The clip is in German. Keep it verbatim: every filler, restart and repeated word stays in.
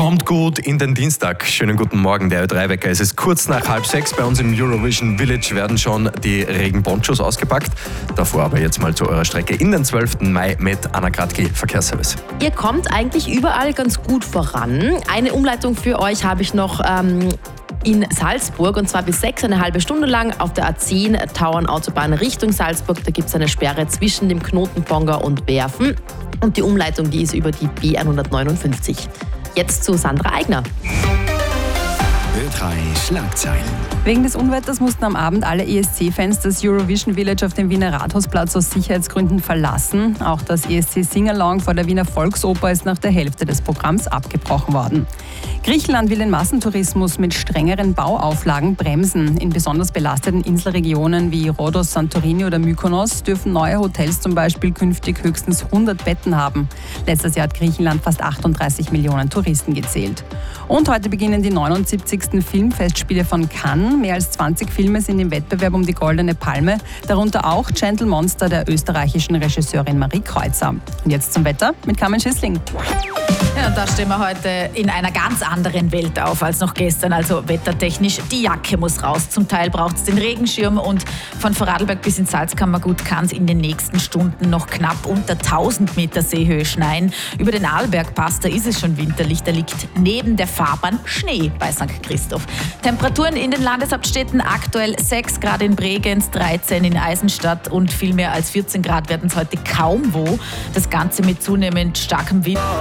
Kommt gut in den Dienstag. Schönen guten Morgen, der Ö drei Wecker. Es ist kurz nach halb sechs. Bei uns im Eurovision Village werden schon die Regenponchos ausgepackt. Davor aber jetzt mal zu eurer Strecke in den zwölften Mai mit Anna Kratky, Verkehrsservice. Ihr kommt eigentlich überall ganz gut voran. Eine Umleitung für euch habe ich noch ähm, in Salzburg, und zwar bis sechs, eine halbe Stunde lang auf der A zehn Tauernautobahn Richtung Salzburg. Da gibt es eine Sperre zwischen dem Knoten Ponger und Werfen. Und die Umleitung, die ist über die B hundertneunundfünfzig. Jetzt zu Sandra Eigner. Ö drei Schlagzeilen. Wegen des Unwetters mussten am Abend alle E S C-Fans das Eurovision Village auf dem Wiener Rathausplatz aus Sicherheitsgründen verlassen. Auch das E S C Singalong vor der Wiener Volksoper ist nach der Hälfte des Programms abgebrochen worden. Griechenland will den Massentourismus mit strengeren Bauauflagen bremsen. In besonders belasteten Inselregionen wie Rhodos, Santorini oder Mykonos dürfen neue Hotels zum Beispiel künftig höchstens hundert Betten haben. Letztes Jahr hat Griechenland fast achtunddreißig Millionen Touristen gezählt. Und heute beginnen die neunundsiebzigsten Filmfestspiele von Cannes. Mehr als zwanzig Filme sind im Wettbewerb um die Goldene Palme, darunter auch Gentle Monster der österreichischen Regisseurin Marie Kreuzer. Und jetzt zum Wetter mit Carmen Schissling. Ja, und da stehen wir heute in einer ganz anderen Welt auf als noch gestern, also wettertechnisch. Die Jacke muss raus. Zum Teil braucht es den Regenschirm und von Vorarlberg bis ins Salzkammergut kann es in den nächsten Stunden noch knapp unter tausend Meter Seehöhe schneien. Über den Arlbergpass, da ist es schon winterlich, da liegt neben der Fahrbahn Schnee bei Sankt Christoph. Temperaturen in den Landeshauptstädten aktuell sechs Grad in Bregenz, dreizehn in Eisenstadt und viel mehr als vierzehn Grad werden es heute kaum wo. Das Ganze mit zunehmend starkem Wind.